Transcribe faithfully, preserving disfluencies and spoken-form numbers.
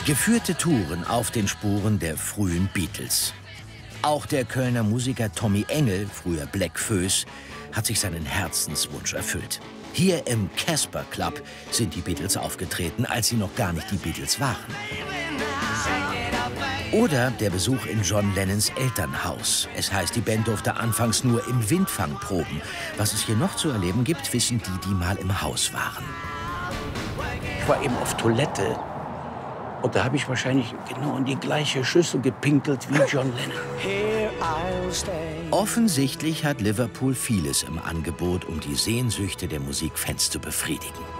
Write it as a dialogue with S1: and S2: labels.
S1: Geführte Touren auf den Spuren der frühen Beatles. Auch der Kölner Musiker Tommy Engel, früher Black Föß, hat sich seinen Herzenswunsch erfüllt. Hier im Casper Club sind die Beatles aufgetreten, als sie noch gar nicht die Beatles waren. Oder der Besuch in John Lennons Elternhaus. Es heißt, die Band durfte anfangs nur im Windfang proben. Was es hier noch zu erleben gibt, wissen die, die mal im Haus waren.
S2: Ich war eben auf Toilette. Und da habe ich wahrscheinlich genau in die gleiche Schüssel gepinkelt wie John Lennon.
S1: Offensichtlich hat Liverpool vieles im Angebot, um die Sehnsüchte der Musikfans zu befriedigen.